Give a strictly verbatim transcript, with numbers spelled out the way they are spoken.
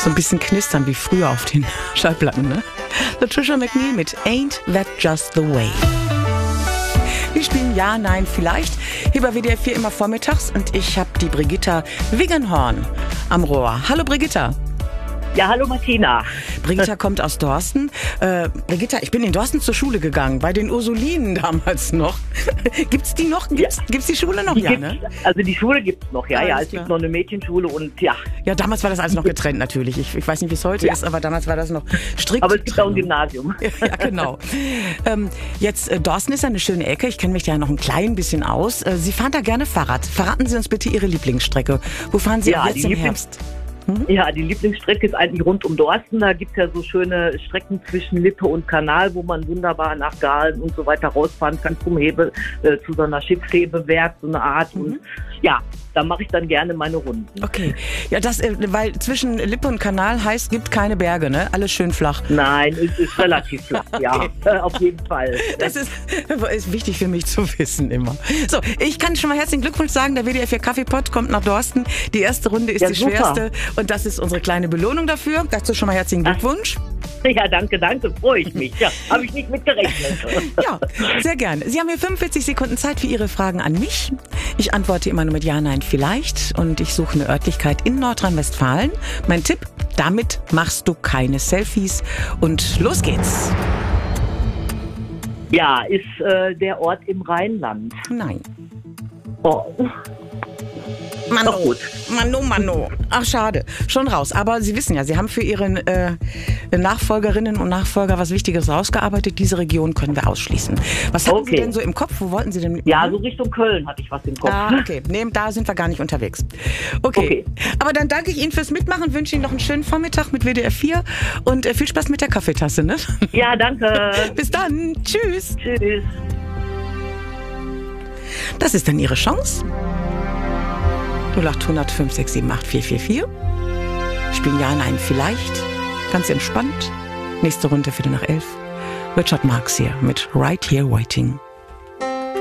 So ein bisschen knistern wie früher auf den Schallplatten, ne? Latricia McNeil mit Ain't That Just the Way. Wir spielen Ja, Nein, Vielleicht hier bei W D R vier immer vormittags und ich habe die Brigitta Wiggenhorn am Rohr. Hallo Brigitta. Ja, hallo Martina. Brigitta kommt aus Dorsten. Äh, Brigitta, ich bin in Dorsten zur Schule gegangen, bei den Ursulinen damals noch. Gibt's die noch? Gibt's, ja. gibt's die Schule noch? Die ja, ne? Also die Schule gibt's noch, ja, Alles ja. Es klar. gibt noch eine Mädchenschule und ja. Ja, damals war das alles noch getrennt natürlich. Ich, ich weiß nicht, wie es heute Ja. ist, aber damals war das noch strikt. Aber es gibt auch ein Trennung. Gymnasium. Ja, genau. Ähm, jetzt, äh, Dorsten ist eine schöne Ecke. Ich kenne mich da ja noch ein klein bisschen aus. Äh, Sie fahren da gerne Fahrrad. Verraten Sie uns bitte Ihre Lieblingsstrecke. Wo fahren Sie Ja, jetzt die im Lieblings- Herbst? Ja, die Lieblingsstrecke ist eigentlich rund um Dorsten. Da gibt's ja so schöne Strecken zwischen Lippe und Kanal, wo man wunderbar nach Galen und so weiter rausfahren kann zum Hebe, äh, zu so einer Schiffshebewerk, so eine Art. Mhm. Und ja, da mache ich dann gerne meine Runden. Okay. Ja, das, äh, weil zwischen Lippe und Kanal heißt, gibt keine Berge, ne? Alles schön flach. Nein, es ist relativ flach, ja, Okay. äh, auf jeden Fall. Das ist, ist wichtig für mich zu wissen immer. So, ich kann schon mal herzlichen Glückwunsch sagen, der W D R vier Kaffeepott kommt nach Dorsten. Die erste Runde ist Ja, die super. schwerste und das ist unsere kleine Belohnung dafür. Dazu schon mal herzlichen Glückwunsch. Ja, danke, danke, freue ich mich. Ja, habe ich nicht mit gerechnet. Ja, sehr gerne. Sie haben hier fünfundvierzig Sekunden Zeit für Ihre Fragen an mich. Ich antworte immer nur mit Ja, Nein, Vielleicht und ich suche eine Örtlichkeit in Nordrhein-Westfalen. Mein Tipp, damit machst du keine Selfies und los geht's. Ja, ist äh, der Ort im Rheinland. Nein. Oh. Mano, Doch gut. Mano, Mano. Ach, schade. Schon raus. Aber Sie wissen ja, Sie haben für Ihre äh, Nachfolgerinnen und Nachfolger was Wichtiges rausgearbeitet. Diese Region können wir ausschließen. Was hatten Okay. Sie denn so im Kopf? Wo wollten Sie denn mit Ja, mir? so Richtung Köln hatte ich was im Kopf. Ah, okay. Nee, da sind wir gar nicht unterwegs. Okay. Okay. Aber dann danke ich Ihnen fürs Mitmachen, wünsche Ihnen noch einen schönen Vormittag mit W D R vier und äh, viel Spaß mit der Kaffeetasse, ne? Ja, danke. Bis dann. Tschüss. Tschüss. Das ist dann Ihre Chance. null acht hundert fünf sechs sieben acht vier vier vier. Spielen Ja, Nein, Vielleicht. Ganz entspannt. Nächste Runde Viertel nach elf. Richard Marx hier mit Right Here Waiting.